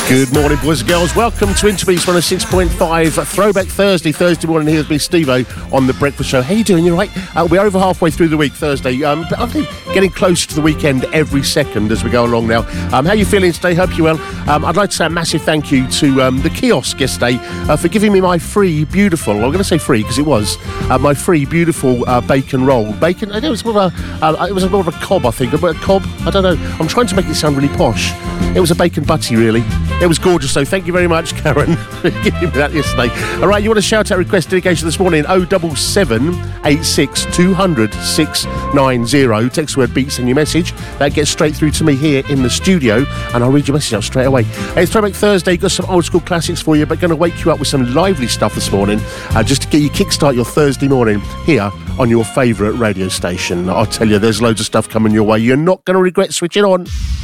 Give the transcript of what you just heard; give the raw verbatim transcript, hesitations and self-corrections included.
Good morning, boys and girls. Welcome to Interbeats one oh six point five Throwback Thursday. Thursday morning, here's me, Steve-O, on The Breakfast Show. How you doing? You all right? Uh, we're over halfway through the week, Thursday. Um, but I think getting closer to the weekend every second as we go along now. Um, how you feeling today? Hope you're well. Um, I'd like to say a massive thank you to um, the kiosk yesterday uh, for giving me my free, beautiful, I'm going to say free because it was, uh, my free, beautiful uh, bacon roll. Bacon, it was more of a, uh, it was more of a cob, I think. A cob? I don't know. I'm trying to make it sound really posh. It was a bacon butty, really. It was gorgeous, so thank you very much, Karen, for giving me that yesterday. All right, you want to shout out request dedication this morning? oh seven seven, eight six, two hundred, six nine zero. Text word beats in your message. That gets straight through to me here in the studio, and I'll read your message out straight away. Hey, it's Throwback Thursday. Got some old school classics for you, but going to wake you up with some lively stuff this morning, uh, just to get you kickstart your Thursday morning here on your favourite radio station. I'll tell you, there's loads of stuff coming your way. You're not going to regret switching on.